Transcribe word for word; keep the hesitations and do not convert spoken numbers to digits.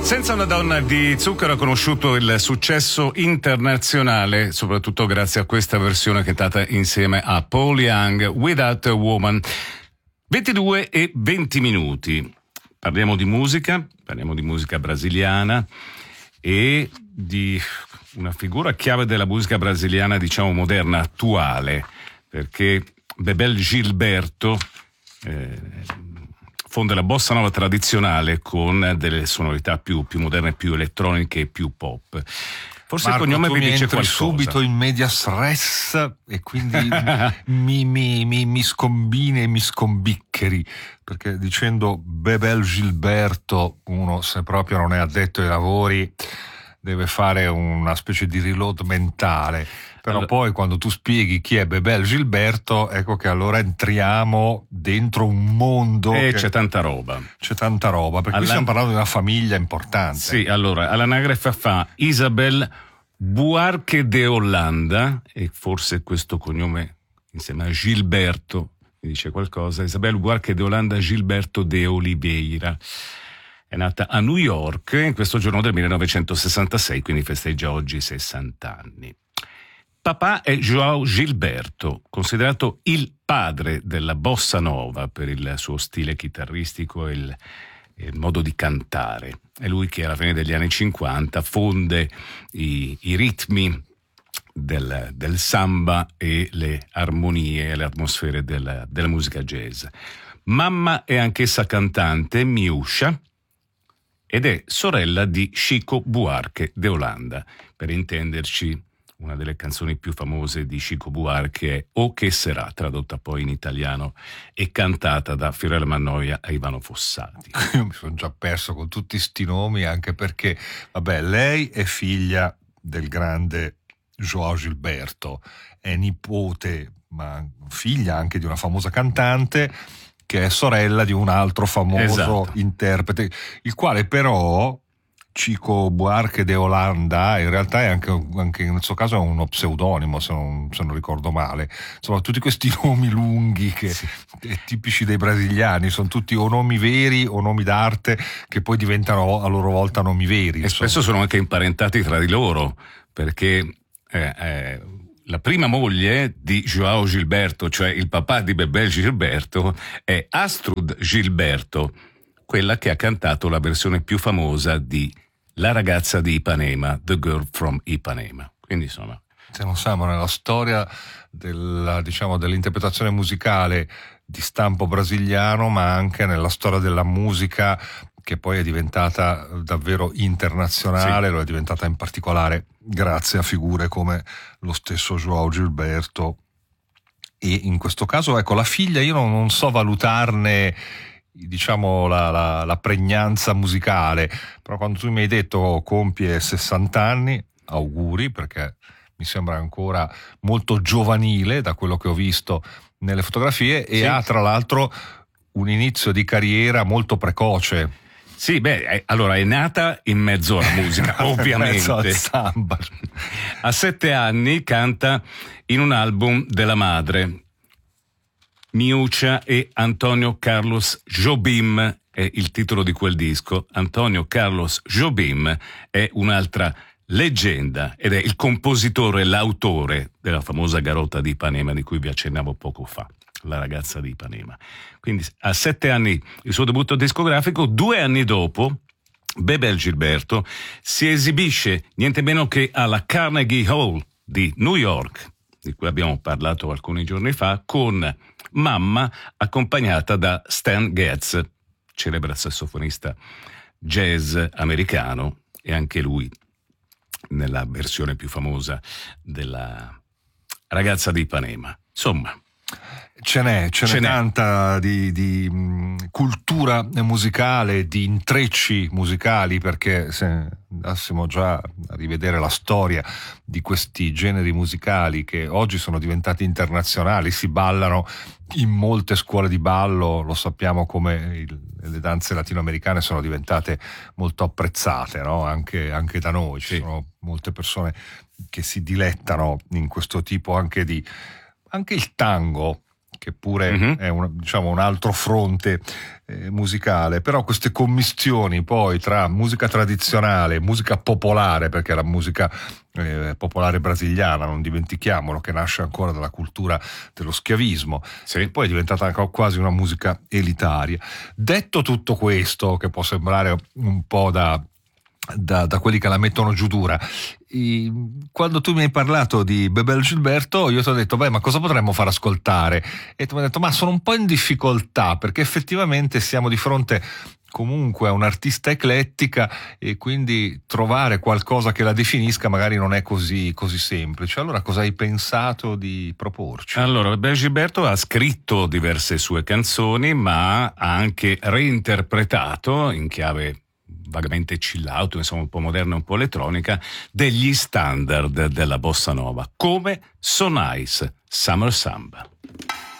Senza una donna di zucchero ha conosciuto il successo internazionale, soprattutto grazie a questa versione cantata insieme a Paul Young, Without a Woman. ventidue e venti minuti. Parliamo di musica, parliamo di musica brasiliana e di una figura chiave della musica brasiliana, diciamo moderna, attuale, perché Bebel Gilberto eh, fonda la bossa nova tradizionale con delle sonorità più, più moderne, più elettroniche e più pop. Forse Marco, il cognome tu vi mi dice entri qualcosa. Subito in medias res e quindi mi, mi, mi, mi scombini e mi scombiccheri, perché dicendo Bebel Gilberto, uno se proprio non è addetto ai lavori deve fare una specie di reload mentale. Però allora, poi quando tu spieghi chi è Bebel Gilberto, ecco che allora entriamo dentro un mondo e che... c'è tanta roba. C'è tanta roba, perché Alla... qui stiamo parlando di una famiglia importante. Sì, allora, all'anagrafe fa Isabel Buarque de Holanda, e forse questo cognome insieme a Gilberto mi dice qualcosa. Isabel Buarque de Holanda Gilberto de Oliveira. È nata a New York in questo giorno del millenovecentosessantasei, quindi festeggia oggi sessanta anni. Papà è João Gilberto, considerato il padre della bossa nova per il suo stile chitarristico e il, il modo di cantare. È lui che alla fine degli anni cinquanta fonde i, i ritmi del, del samba e le armonie e le atmosfere della, della musica jazz. Mamma è anch'essa cantante, Miúcha, ed è sorella di Chico Buarque de Holanda. Per intenderci, una delle canzoni più famose di Chico Buarque è O che sarà, tradotta poi in italiano e cantata da Fiorella Mannoia e Ivano Fossati. Io mi sono già perso con tutti sti nomi, anche perché, vabbè, lei è figlia del grande João Gilberto, è nipote, ma figlia anche di una famosa cantante, che è sorella di un altro famoso esatto. interprete, il quale però, Chico Buarque de Holanda, in realtà è anche, anche nel suo caso è uno pseudonimo, se non, se non ricordo male. Insomma, tutti questi nomi lunghi che sì. tipici dei brasiliani, sono tutti o nomi veri o nomi d'arte che poi diventano a loro volta nomi veri. E insomma. Spesso sono anche imparentati tra di loro, perché eh, eh, la prima moglie di João Gilberto, cioè il papà di Bebel Gilberto, è Astrud Gilberto, quella che ha cantato la versione più famosa di La ragazza di Ipanema, The Girl from Ipanema. Quindi insomma, se non siamo nella storia della, diciamo, dell'interpretazione musicale di stampo brasiliano, ma anche nella storia della musica che poi è diventata davvero internazionale, sì. Lo è diventata in particolare grazie a figure come lo stesso João Gilberto. E in questo caso, ecco, la figlia io non, non so valutarne, diciamo, la, la, la pregnanza musicale, però quando tu mi hai detto compie sessanta anni, auguri, perché mi sembra ancora molto giovanile da quello che ho visto nelle fotografie, e sì. ha tra l'altro un inizio di carriera molto precoce. Sì, beh, è, allora è nata in mezzo alla musica, ovviamente. In mezzo al samba. A sette anni canta in un album della madre, Miúcha e Antonio Carlos Jobim è il titolo di quel disco. Antonio Carlos Jobim è un'altra leggenda ed è il compositore e l'autore della famosa Garota di Ipanema di cui vi accennavo poco fa, La ragazza di Ipanema. Quindi a sette anni il suo debutto discografico. Due anni dopo Bebel Gilberto si esibisce niente meno che alla Carnegie Hall di New York, di cui abbiamo parlato alcuni giorni fa, con Mamma, accompagnata da Stan Getz, celebre sassofonista jazz americano, e anche lui nella versione più famosa della Ragazza di Ipanema. Insomma, ce n'è, ce, ce n'è tanta di, di mh, cultura musicale, di intrecci musicali, perché se andassimo già a rivedere la storia di questi generi musicali che oggi sono diventati internazionali, si ballano in molte scuole di ballo, lo sappiamo come il, le danze latinoamericane sono diventate molto apprezzate, no? Anche, anche da noi ci sì. sono molte persone che si dilettano in questo tipo anche di... Anche il tango, che pure mm-hmm. è un, diciamo, un altro fronte eh, musicale, però queste commistioni poi tra musica tradizionale, musica popolare, perché la musica eh, popolare brasiliana, non dimentichiamolo, che nasce ancora dalla cultura dello schiavismo, sì. e poi è diventata anche quasi una musica elitaria. Detto tutto questo, che può sembrare un po' da Da, da quelli che la mettono giù dura, I, quando tu mi hai parlato di Bebel Gilberto, io ti ho detto beh, ma cosa potremmo far ascoltare? E tu mi hai detto ma sono un po' in difficoltà, perché effettivamente siamo di fronte comunque a un'artista eclettica e quindi trovare qualcosa che la definisca magari non è così, così semplice. Allora cosa hai pensato di proporci? Allora, Bebel Gilberto ha scritto diverse sue canzoni, ma ha anche reinterpretato in chiave vagamente chill out, insomma un po' moderna e un po' elettronica, degli standard della bossa nova, come So Nice, Summer Samba.